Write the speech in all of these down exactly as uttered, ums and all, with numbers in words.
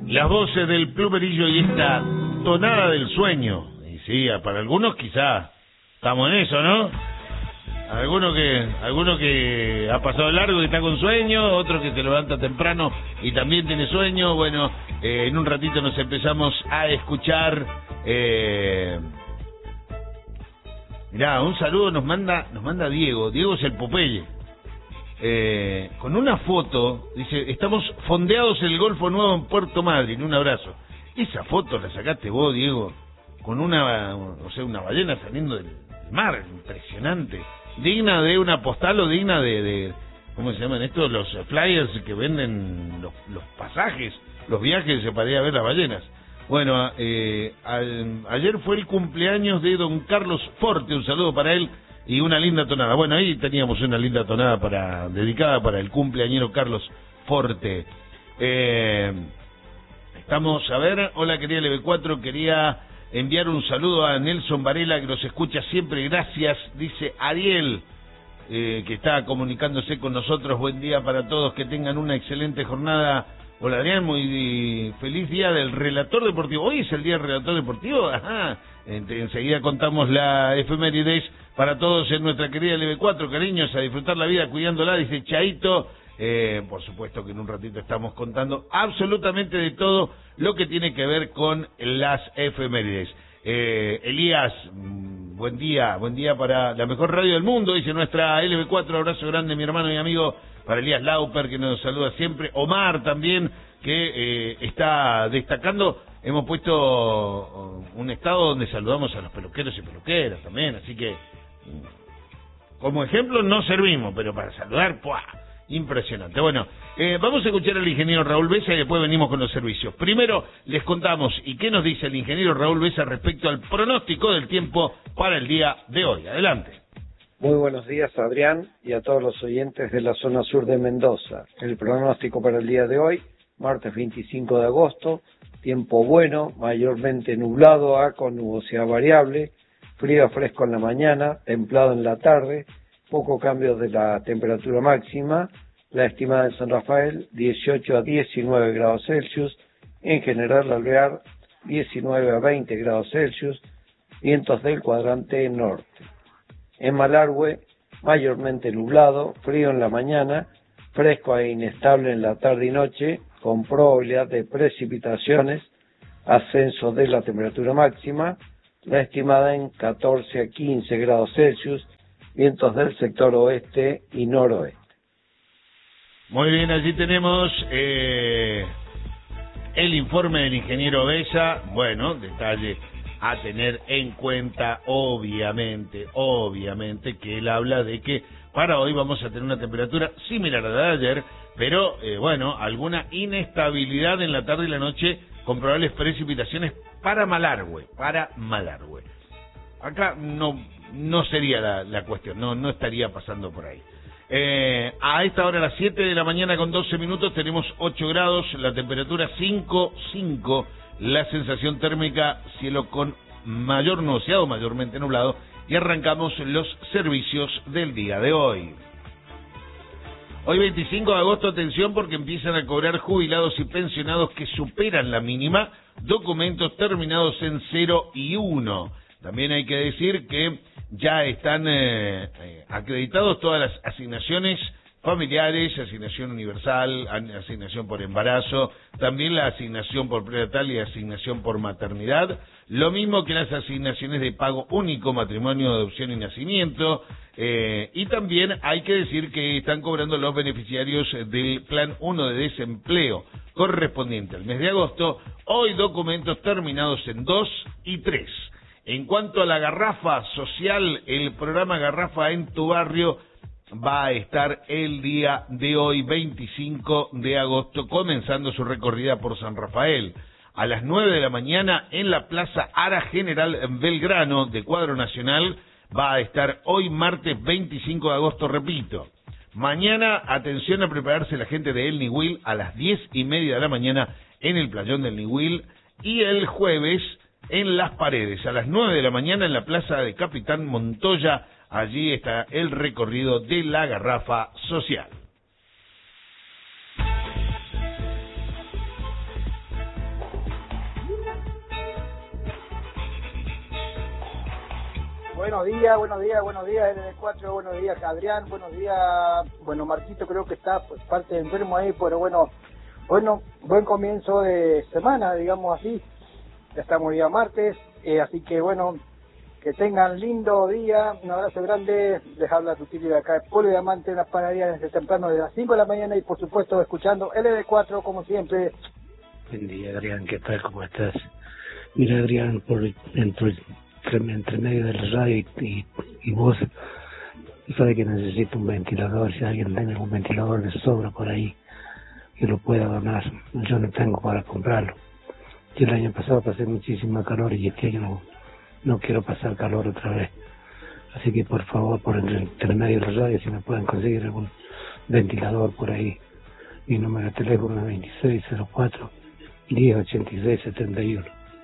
Las voces del plumerillo y esta tonada del sueño. Y sí, para algunos quizá estamos en eso, ¿no? Alguno que alguno que ha pasado largo y está con sueño, otro que se levanta temprano y también tiene sueño. Bueno, eh, en un ratito nos empezamos a escuchar. Eh... Mirá, un saludo nos manda nos manda Diego. Diego es el Popeye. Eh, con una foto, dice, estamos fondeados en el Golfo Nuevo en Puerto Madryn. Un abrazo. Esa foto la sacaste vos, Diego, con una, o sea, una ballena saliendo del mar, impresionante. Digna de una postal o digna de, de ¿cómo se llaman estos? Los flyers que venden los, los pasajes, los viajes para ir a ver las ballenas. Bueno, eh, al, ayer fue el cumpleaños de don Carlos Forte, un saludo para él y una linda tonada. Bueno, ahí teníamos una linda tonada para dedicada para el cumpleañero Carlos Forte. Eh, estamos, a ver, hola querida L B cuatro, quería enviar un saludo a Nelson Varela, que nos escucha siempre, gracias, dice Ariel, eh, que está comunicándose con nosotros. Buen día para todos, que tengan una excelente jornada. Hola Adrián, muy feliz día del relator deportivo. Hoy es el día del relator deportivo, ajá. Enseguida contamos la efemérides para todos en nuestra querida L B cuatro, cariños, a disfrutar la vida cuidándola, dice Chaito. Eh, por supuesto que en un ratito estamos contando absolutamente de todo lo que tiene que ver con las efemérides. Eh, Elías, buen día, buen día para la mejor radio del mundo, dice nuestra L B cuatro, abrazo grande mi hermano y amigo, para Elías Lauper, que nos saluda siempre, Omar también, que eh, está destacando. Hemos puesto un estado donde saludamos a los peluqueros y peluqueras también, así que como ejemplo no servimos, pero para saludar, ¡puah! Impresionante. Bueno, eh, vamos a escuchar al ingeniero Raúl Besa y después venimos con los servicios. Primero les contamos y qué nos dice el ingeniero Raúl Besa respecto al pronóstico del tiempo para el día de hoy. Adelante. Muy buenos días, Adrián, y a todos los oyentes de la zona sur de Mendoza. El pronóstico para el día de hoy, martes veinticinco de agosto, tiempo bueno, mayormente nublado a con nubosidad variable, frío a fresco en la mañana, templado en la tarde, poco cambio de la temperatura máxima, la estimada en San Rafael dieciocho a diecinueve grados Celsius, en general Alvear diecinueve a veinte grados Celsius, vientos del cuadrante norte. En Malargüe mayormente nublado, frío en la mañana, fresco e inestable en la tarde y noche, con probabilidad de precipitaciones, ascenso de la temperatura máxima, la estimada en catorce a quince grados Celsius, vientos del sector oeste y noroeste. Muy bien, allí tenemos eh, el informe del ingeniero Besa. Bueno, detalle a tener en cuenta, obviamente, obviamente, que él habla de que para hoy vamos a tener una temperatura similar a la de ayer, pero eh, bueno, alguna inestabilidad en la tarde y la noche con probables precipitaciones para Malargüe, para Malargüe. Acá no no sería la, la cuestión, no no estaría pasando por ahí. Eh, a esta hora, a las siete de la mañana con doce minutos, tenemos ocho grados, la temperatura cinco, cinco, la sensación térmica cielo con mayor nubosidad o mayormente nublado, y arrancamos los servicios del día de hoy. Hoy veinticinco de agosto, atención porque empiezan a cobrar jubilados y pensionados que superan la mínima, documentos terminados en cero y uno. También hay que decir que ya están eh, eh, acreditados todas las asignaciones familiares, asignación universal, asignación por embarazo, también la asignación por prenatal y asignación por maternidad, lo mismo que las asignaciones de pago único, matrimonio, adopción y nacimiento, eh, y también hay que decir que están cobrando los beneficiarios del Plan uno de desempleo correspondiente al mes de agosto, hoy documentos terminados en dos y tres. En cuanto a la garrafa social, el programa Garrafa en tu barrio va a estar el día de hoy, veinticinco de agosto, comenzando su recorrida por San Rafael. A las nueve de la mañana en la Plaza Ara General Belgrano de Cuadro Nacional va a estar hoy martes veinticinco de agosto, repito. Mañana, atención a prepararse la gente de El Niwil a las diez y media de la mañana en el playón del Niwil, y el jueves en Las Paredes, a las nueve de la mañana en la Plaza de Capitán Montoya, allí está el recorrido de la garrafa social. Buenos días, buenos días, buenos días, L D cuatro, buenos días, Adrián, buenos días, bueno, Marquito creo que está pues, parte de enfermo ahí, pero bueno, bueno, buen comienzo de semana, digamos así, ya estamos día martes, eh, así que bueno, que tengan lindo día, un abrazo grande, les habla tu tío de acá, de Polo Diamante, en las panaderías desde temprano, de las cinco de la mañana y por supuesto escuchando L D cuatro como siempre. Buen día, Adrián, ¿qué tal? ¿Cómo estás? Mira, Adrián, por entre, entre medio de la radio y, y, y vos, sabe que necesito un ventilador, si alguien tiene un ventilador de sobra por ahí, que lo pueda donar, yo no tengo para comprarlo. Yo el año pasado pasé muchísima calor y este año no, no quiero pasar calor otra vez. Así que por favor, por entre, entre medio de la radio, si me pueden conseguir algún ventilador por ahí. Mi número de teléfono es veintiséis cero cuatro, diez ochenta y seis setenta y uno.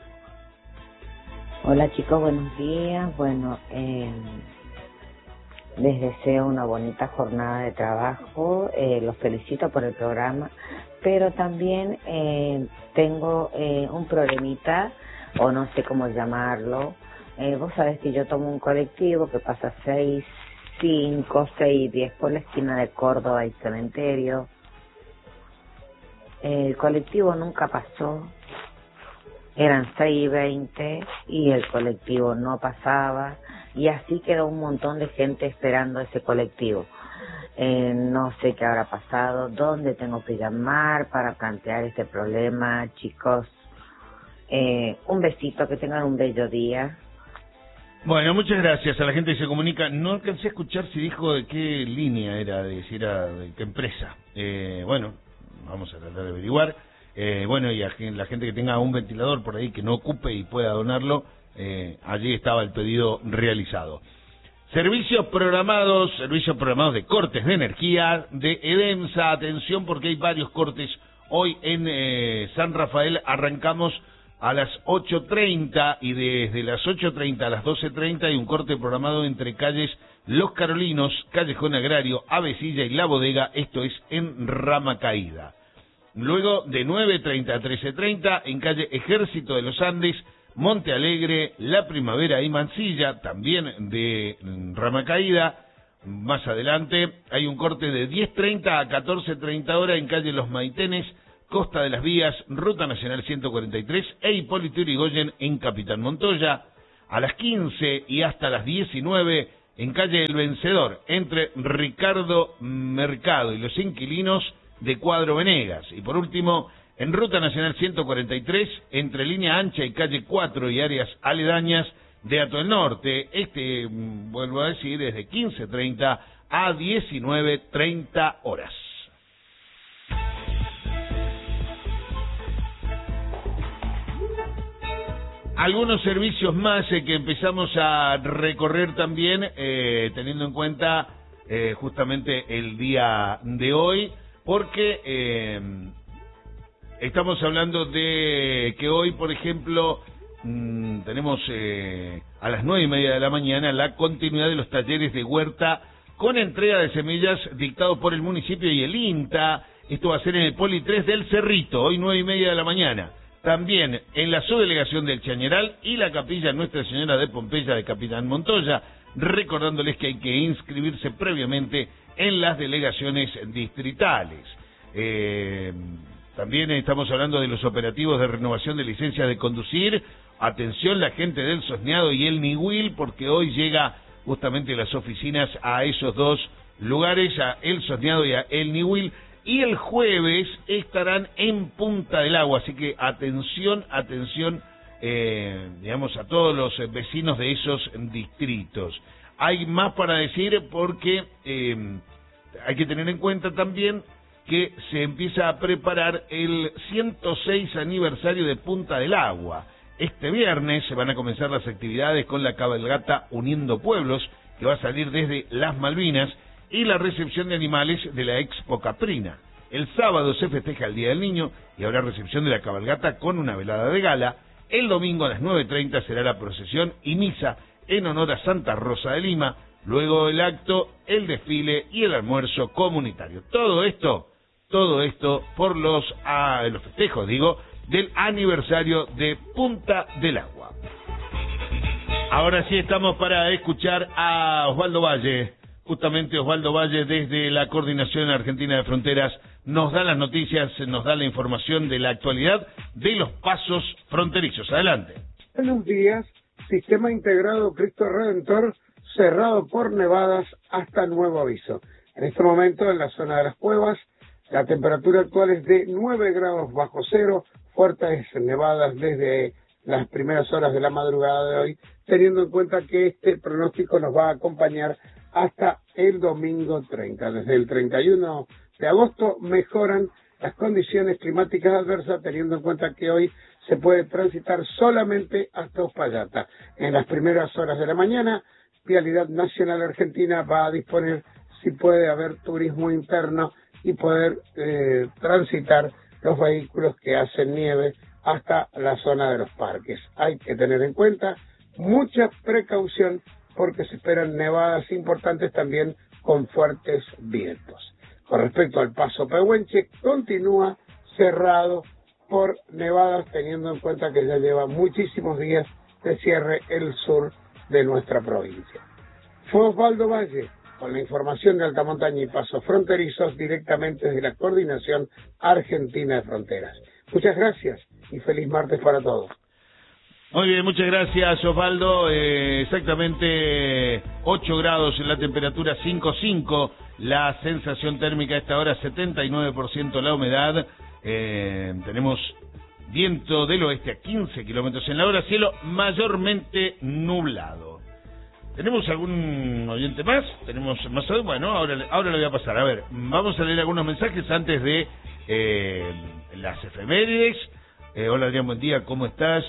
Hola chicos, buenos días. Bueno, eh, les deseo una bonita jornada de trabajo. Eh, los felicito por el programa, pero también eh, tengo eh, un problemita, o no sé cómo llamarlo. Eh, vos sabés que yo tomo un colectivo que pasa seis, cinco, seis, diez por la esquina de Córdoba y Cementerio. El colectivo nunca pasó. Eran seis y veinte y el colectivo no pasaba y así quedó un montón de gente esperando ese colectivo. Eh, no sé qué habrá pasado, dónde tengo que llamar para plantear este problema, chicos. Eh, un besito, que tengan un bello día. Bueno, muchas gracias a la gente que se comunica. No alcancé a escuchar si dijo de qué línea era, de si era de qué empresa. Eh, bueno, vamos a tratar de averiguar. Eh, bueno, y a la gente que tenga un ventilador por ahí que no ocupe y pueda donarlo, eh, allí estaba el pedido realizado. Servicios programados, servicios programados de cortes de energía de EDEMSA. Atención porque hay varios cortes. Hoy en eh, San Rafael arrancamos a las ocho treinta y desde las ocho treinta a las doce treinta hay un corte programado entre calles Los Carolinos, Callejón Agrario, Avesilla y La Bodega, esto es en Rama Caída. Luego de nueve treinta a trece treinta en calle Ejército de los Andes, Monte Alegre, La Primavera y Mansilla, también de Rama Caída. Más adelante hay un corte de diez treinta a catorce treinta hora en calle Los Maitenes, Costa de las Vías, Ruta Nacional ciento cuarenta y tres e Hipólito Yrigoyen en Capitán Montoya. A las quince y hasta las diecinueve en calle El Vencedor, entre Ricardo Mercado y los inquilinos de Cuadro Venegas. Y por último, en Ruta Nacional ciento cuarenta y tres, entre Línea Ancha y calle cuatro y áreas aledañas de Hato del Norte. Este, vuelvo a decir, desde quince treinta a diecinueve treinta horas. Algunos servicios más eh, que empezamos a recorrer también, eh, teniendo en cuenta eh, justamente el día de hoy, porque eh, estamos hablando de que hoy, por ejemplo, mmm, tenemos eh, a las nueve y media de la mañana la continuidad de los talleres de huerta con entrega de semillas dictados por el municipio y el INTA. Esto va a ser en el Poli tres del Cerrito, hoy nueve y media de la mañana. También en la subdelegación del Chañaral y la capilla Nuestra Señora de Pompeya de Capitán Montoya, recordándoles que hay que inscribirse previamente en las delegaciones distritales. Eh, también estamos hablando de los operativos de renovación de licencias de conducir. Atención la gente del Sosneado y el Niwil, porque hoy llega justamente las oficinas a esos dos lugares, a El Sosneado y a el Niwil. Y el jueves estarán en Punta del Agua, así que atención, atención, eh, digamos, a todos los vecinos de esos distritos. Hay más para decir porque eh, hay que tener en cuenta también que se empieza a preparar el ciento seis aniversario de Punta del Agua. Este viernes se van a comenzar las actividades con la cabalgata Uniendo Pueblos, que va a salir desde Las Malvinas, y la recepción de animales de la Expo Caprina. El sábado se festeja el Día del Niño y habrá recepción de la cabalgata con una velada de gala. El domingo a las nueve treinta será la procesión y misa en honor a Santa Rosa de Lima. Luego el acto, el desfile y el almuerzo comunitario. Todo esto, todo esto por los, ah, los festejos, digo, del aniversario de Punta del Agua. Ahora sí estamos para escuchar a Osvaldo Valle. Justamente Osvaldo Valle, desde la Coordinación Argentina de Fronteras, nos da las noticias, nos da la información de la actualidad de los pasos fronterizos. Adelante. Buenos días. Sistema integrado Cristo Redentor cerrado por nevadas hasta nuevo aviso. En este momento, en la zona de las cuevas, la temperatura actual es de nueve grados bajo cero, fuertes nevadas desde las primeras horas de la madrugada de hoy, teniendo en cuenta que este pronóstico nos va a acompañar hasta el domingo treinta. Desde el treinta y uno de agosto mejoran las condiciones climáticas adversas, teniendo en cuenta que hoy se puede transitar solamente hasta Uspallata. En las primeras horas de la mañana, Vialidad Nacional Argentina va a disponer si puede haber turismo interno y poder eh, transitar los vehículos que hacen nieve hasta la zona de los parques. Hay que tener en cuenta mucha precaución porque se esperan nevadas importantes también con fuertes vientos. Con respecto al paso Pehuenche, continúa cerrado por nevadas, teniendo en cuenta que ya lleva muchísimos días de cierre el sur de nuestra provincia. Fue Osvaldo Valle con la información de alta montaña y pasos fronterizos directamente desde la Coordinación Argentina de Fronteras. Muchas gracias y feliz martes para todos. Muy bien, muchas gracias, Osvaldo. Eh, exactamente ocho grados en la temperatura, cinco punto cinco la sensación térmica a esta hora, setenta y nueve por ciento la humedad. Eh, tenemos viento del oeste a quince kilómetros en la hora, cielo mayormente nublado. ¿Tenemos algún oyente más? ¿Tenemos más? Bueno, ahora, ahora le voy a pasar. A ver, vamos a leer algunos mensajes antes de eh, las efemérides. Eh, hola Adrián, buen día, ¿cómo estás?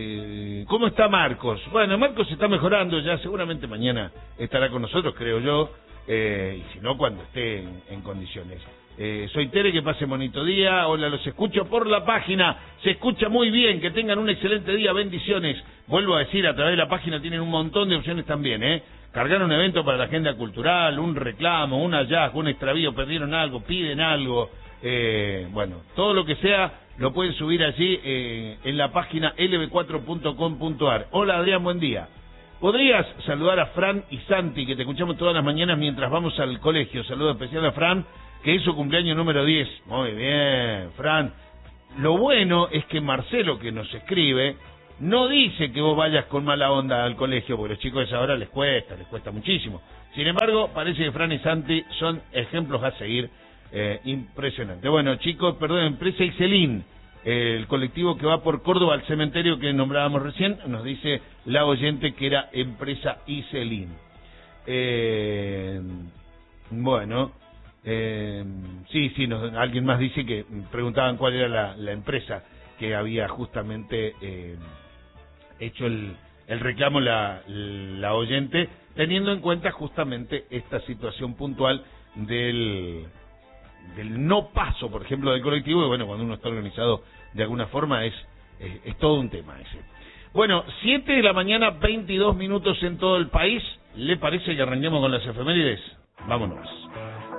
Eh, ¿Cómo está Marcos? Bueno, Marcos está mejorando ya, seguramente mañana estará con nosotros, creo yo, eh, y si no, cuando esté en, en condiciones. Eh, soy Tere, que pase bonito día, hola, los escucho por la página, se escucha muy bien, que tengan un excelente día, bendiciones. Vuelvo a decir, a través de la página tienen un montón de opciones también, ¿eh? Cargar un evento para la agenda cultural, un reclamo, un hallazgo, un extravío, perdieron algo, piden algo, eh, bueno, todo lo que sea, lo pueden subir allí eh, en la página l b cuatro punto com punto a r. Hola Adrián, buen día. ¿Podrías saludar a Fran y Santi, que te escuchamos todas las mañanas mientras vamos al colegio? Saludo especial a Fran, que es su cumpleaños número diez. Muy bien, Fran. Lo bueno es que Marcelo, que nos escribe, no dice que vos vayas con mala onda al colegio, porque los chicos de esa hora les cuesta, les cuesta muchísimo. Sin embargo, parece que Fran y Santi son ejemplos a seguir. Eh, impresionante. Bueno, chicos, perdón, Empresa Iselín, eh, el colectivo que va por Córdoba al cementerio que nombrábamos recién, nos dice la oyente que era Empresa Iselín. Eh, bueno, eh, sí, sí, nos, alguien más dice que preguntaban cuál era la, la empresa que había justamente eh, hecho el, el reclamo la, la oyente, teniendo en cuenta justamente esta situación puntual del... del no paso, por ejemplo, del colectivo, y bueno, cuando uno está organizado de alguna forma es, es, es todo un tema ese. Bueno, siete de la mañana, veintidós minutos en todo el país. ¿Le parece que arranquemos con las efemérides? Vámonos.